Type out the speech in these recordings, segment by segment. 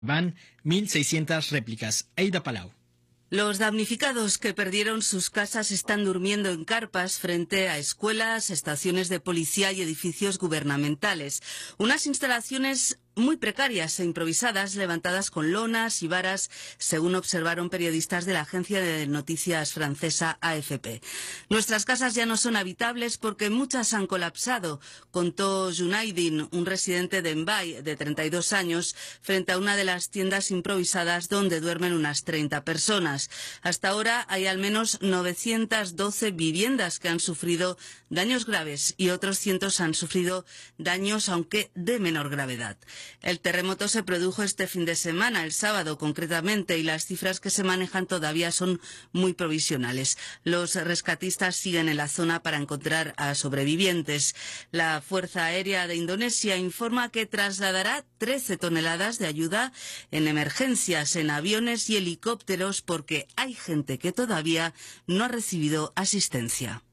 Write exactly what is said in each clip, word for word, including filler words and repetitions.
van mil seiscientas réplicas. Aida Palau. Los damnificados que perdieron sus casas están durmiendo en carpas frente a escuelas, estaciones de policía y edificios gubernamentales. Unas instalaciones muy precarias e improvisadas, levantadas con lonas y varas, según observaron periodistas de la agencia de noticias francesa A F P. Nuestras casas ya no son habitables porque muchas han colapsado, contó Junaidin, un residente de Mbay de treinta y dos años, frente a una de las tiendas improvisadas donde duermen unas treinta personas. Hasta ahora hay al menos novecientas doce viviendas que han sufrido daños graves y otros cientos han sufrido daños, aunque de menor gravedad. El terremoto se produjo este fin de semana, el sábado concretamente, y las cifras que se manejan todavía son muy provisionales. Los rescatistas siguen en la zona para encontrar a sobrevivientes. La Fuerza Aérea de Indonesia informa que trasladará trece toneladas de ayuda en emergencias en aviones y helicópteros porque hay gente que todavía no ha recibido asistencia.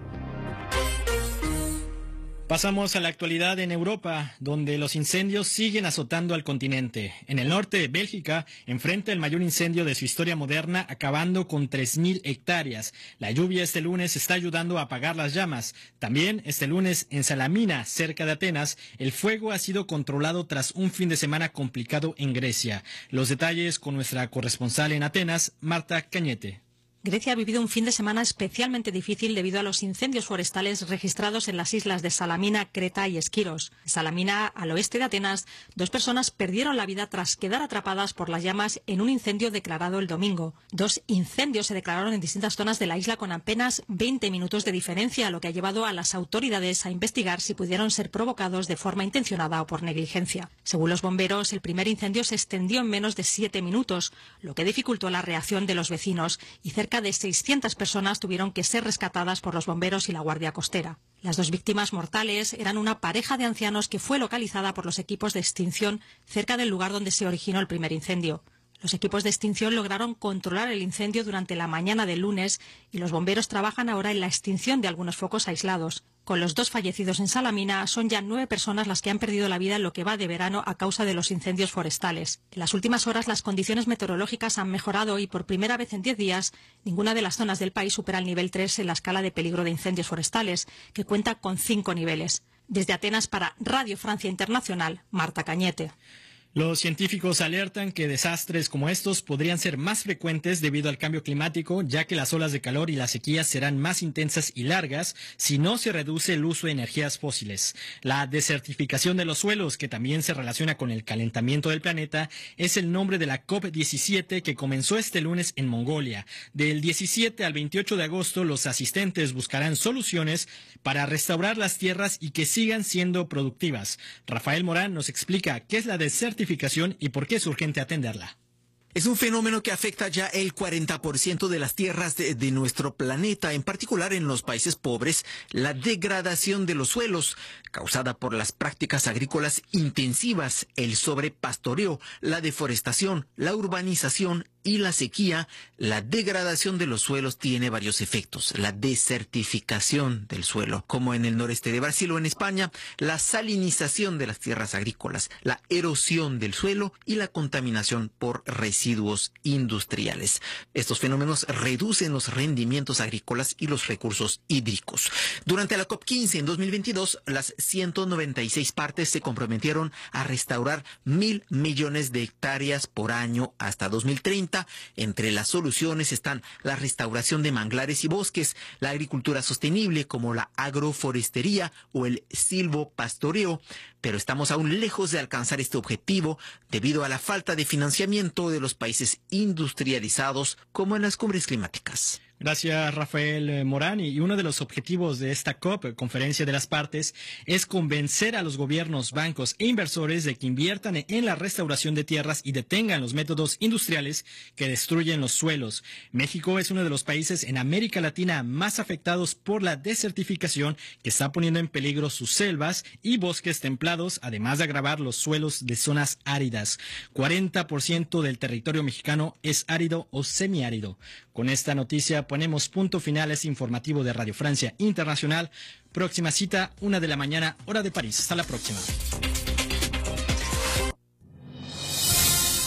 Pasamos a la actualidad en Europa, donde los incendios siguen azotando al continente. En el norte de Bélgica enfrenta el mayor incendio de su historia moderna, acabando con tres mil hectáreas. La lluvia este lunes está ayudando a apagar las llamas. También este lunes en Salamina, cerca de Atenas, el fuego ha sido controlado tras un fin de semana complicado en Grecia. Los detalles con nuestra corresponsal en Atenas, Marta Cañete. Grecia ha vivido un fin de semana especialmente difícil debido a los incendios forestales registrados en las islas de Salamina, Creta y Esquiros. En Salamina, al oeste de Atenas, dos personas perdieron la vida tras quedar atrapadas por las llamas en un incendio declarado el domingo. Dos incendios se declararon en distintas zonas de la isla con apenas veinte minutos de diferencia, lo que ha llevado a las autoridades a investigar si pudieron ser provocados de forma intencionada o por negligencia. Según los bomberos, el primer incendio se extendió en menos de siete minutos, lo que dificultó la reacción de los vecinos, y cerca de seiscientas personas tuvieron que ser rescatadas por los bomberos y la Guardia Costera. Las dos víctimas mortales eran una pareja de ancianos que fue localizada por los equipos de extinción cerca del lugar donde se originó el primer incendio. Los equipos de extinción lograron controlar el incendio durante la mañana del lunes y los bomberos trabajan ahora en la extinción de algunos focos aislados. Con los dos fallecidos en Salamina, son ya nueve personas las que han perdido la vida en lo que va de verano a causa de los incendios forestales. En las últimas horas las condiciones meteorológicas han mejorado y por primera vez en diez días ninguna de las zonas del país supera el nivel tres en la escala de peligro de incendios forestales, que cuenta con cinco niveles. Desde Atenas para Radio Francia Internacional, Marta Cañete. Los científicos alertan que desastres como estos podrían ser más frecuentes debido al cambio climático, ya que las olas de calor y las sequías serán más intensas y largas si no se reduce el uso de energías fósiles. La desertificación de los suelos, que también se relaciona con el calentamiento del planeta, es el nombre de la COP diecisiete que comenzó este lunes en Mongolia. Del diecisiete al veintiocho de agosto, los asistentes buscarán soluciones para restaurar las tierras y que sigan siendo productivas. Rafael Morán nos explica qué es la desertificación y por qué es urgente atenderla. Es un fenómeno que afecta ya el cuarenta por ciento de las tierras de, de nuestro planeta, en particular en los países pobres. La degradación de los suelos, causada por las prácticas agrícolas intensivas, el sobrepastoreo, la deforestación, la urbanización y la sequía. La degradación de los suelos tiene varios efectos. La desertificación del suelo, como en el noreste de Brasil o en España, la salinización de las tierras agrícolas, la erosión del suelo y la contaminación por residuos industriales. Estos fenómenos reducen los rendimientos agrícolas y los recursos hídricos. Durante la COP quince en dos mil veintidós, las ciento noventa y seis partes se comprometieron a restaurar mil millones de hectáreas por año hasta dos mil treinta. Entre las soluciones están la restauración de manglares y bosques, la agricultura sostenible como la agroforestería o el silvopastoreo, pero estamos aún lejos de alcanzar este objetivo debido a la falta de financiamiento de los países industrializados como en las cumbres climáticas. Gracias, Rafael Morán. Y uno de los objetivos de esta COP, Conferencia de las Partes, es convencer a los gobiernos, bancos e inversores de que inviertan en la restauración de tierras y detengan los métodos industriales que destruyen los suelos. México es uno de los países en América Latina más afectados por la desertificación, que está poniendo en peligro sus selvas y bosques templados, además de agravar los suelos de zonas áridas. cuarenta por ciento del territorio mexicano es árido o semiárido. Con esta noticia ponemos punto final a este informativo de Radio Francia Internacional. Próxima cita, una de la mañana, hora de París. Hasta la próxima.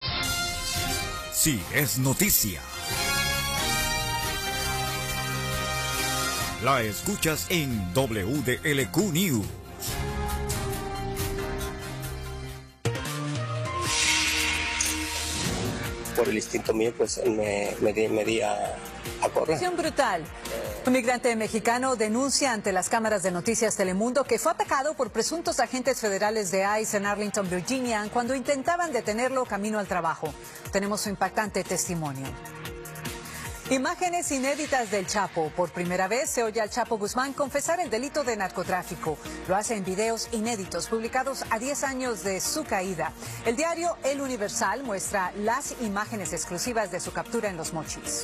sí es noticia. La escuchas en W D L Q News. Por el instinto mío, pues me, me di, me di a, a correr. Acción brutal. Un migrante mexicano denuncia ante las cámaras de noticias Telemundo que fue atacado por presuntos agentes federales de I C E en Arlington, Virginia, cuando intentaban detenerlo camino al trabajo. Tenemos su impactante testimonio. Imágenes inéditas del Chapo. Por primera vez se oye al Chapo Guzmán confesar el delito de narcotráfico. Lo hace en videos inéditos publicados a diez años de su caída. El diario El Universal muestra las imágenes exclusivas de su captura en Los Mochis.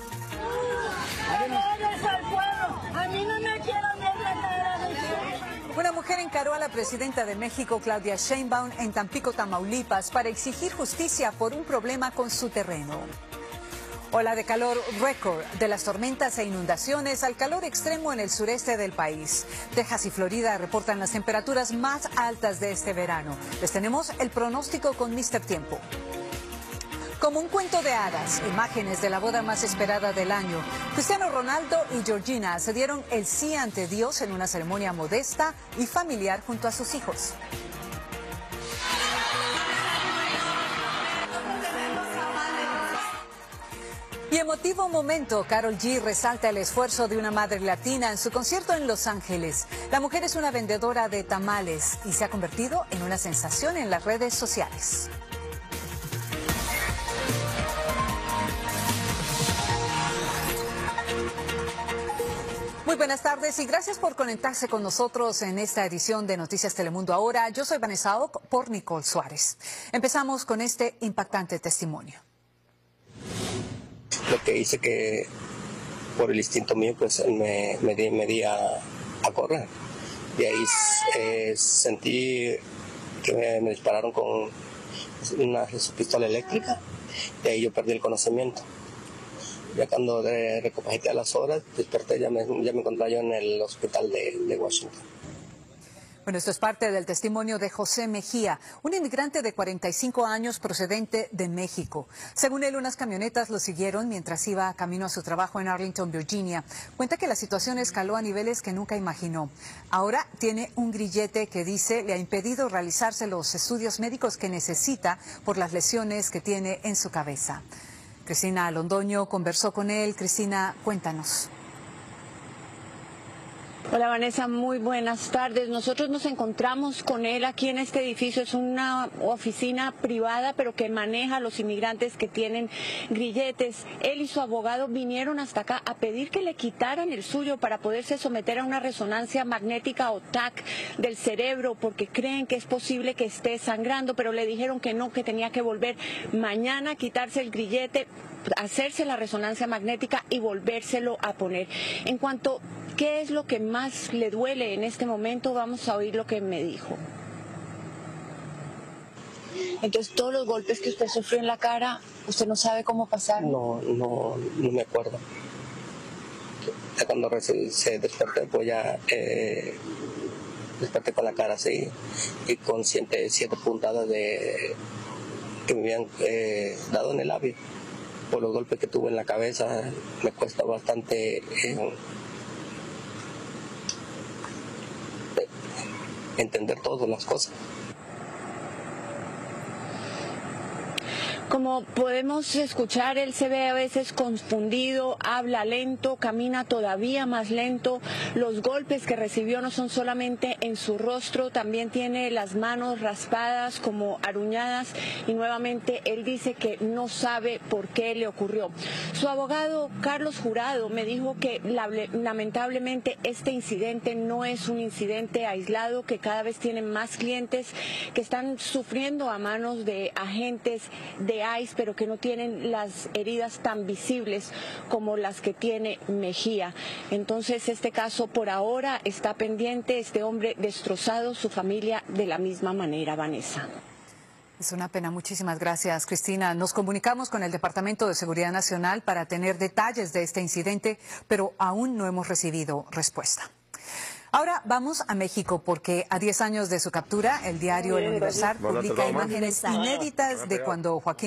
Una mujer encaró a la presidenta de México, Claudia Sheinbaum, en Tampico, Tamaulipas, para exigir justicia por un problema con su terreno. Ola de calor récord, de las tormentas e inundaciones al calor extremo en el sureste del país. Texas y Florida reportan las temperaturas más altas de este verano. Les tenemos el pronóstico con míster Tiempo. Como un cuento de hadas, imágenes de la boda más esperada del año. Cristiano Ronaldo y Georgina se dieron el sí ante Dios en una ceremonia modesta y familiar junto a sus hijos. Y emotivo momento, Karol G resalta el esfuerzo de una madre latina en su concierto en Los Ángeles. La mujer es una vendedora de tamales y se ha convertido en una sensación en las redes sociales. Muy buenas tardes y gracias por conectarse con nosotros en esta edición de Noticias Telemundo Ahora. Yo soy Vanessa Ock por Nicole Suárez. Empezamos con este impactante testimonio. Lo que hice que por el instinto mío pues me, me di, me di a, a correr. Y ahí eh, sentí que me, me dispararon con una su pistola eléctrica y ahí yo perdí el conocimiento. Ya cuando recapacité a las horas, desperté, ya me, ya me encontraba yo en el hospital de, de Washington. Bueno, esto es parte del testimonio de José Mejía, un inmigrante de cuarenta y cinco años procedente de México. Según él, unas camionetas lo siguieron mientras iba camino a su trabajo en Arlington, Virginia. Cuenta que la situación escaló a niveles que nunca imaginó. Ahora tiene un grillete que dice le ha impedido realizarse los estudios médicos que necesita por las lesiones que tiene en su cabeza. Cristina Londoño conversó con él. Cristina, cuéntanos. Hola Vanessa, muy buenas tardes. Nosotros nos encontramos con él aquí en este edificio. Es una oficina privada, pero que maneja a los inmigrantes que tienen grilletes. Él y su abogado vinieron hasta acá a pedir que le quitaran el suyo para poderse someter a una resonancia magnética o T A C del cerebro, porque creen que es posible que esté sangrando, pero le dijeron que no, que tenía que volver mañana, quitarse el grillete, hacerse la resonancia magnética y volvérselo a poner. En cuanto ¿qué es lo que más le duele en este momento? Vamos a oír lo que me dijo. Entonces, todos los golpes que usted sufrió en la cara, ¿usted no sabe cómo pasar? No, no, no me acuerdo. Ya cuando se desperté, pues ya eh, desperté con la cara así y con siete, siete puntadas de que me habían eh, dado en el labio. Por los golpes que tuve en la cabeza, me cuesta bastante eh, entender todas las cosas. Como podemos escuchar, él se ve a veces confundido, habla lento, camina todavía más lento. Los golpes que recibió no son solamente en su rostro, también tiene las manos raspadas, como aruñadas, y nuevamente él dice que no sabe por qué le ocurrió. Su abogado, Carlos Jurado, me dijo que lamentablemente este incidente no es un incidente aislado, que cada vez tienen más clientes que están sufriendo a manos de agentes de I C E, pero que no tienen las heridas tan visibles como las que tiene Mejía. Entonces este caso por ahora está pendiente, este hombre destrozado, su familia de la misma manera, Vanessa. Es una pena. Muchísimas gracias, Cristina. Nos comunicamos con el Departamento de Seguridad Nacional para tener detalles de este incidente, pero aún no hemos recibido respuesta. Ahora vamos a México porque a diez años de su captura, el diario El Universal publica imágenes inéditas de cuando Joaquín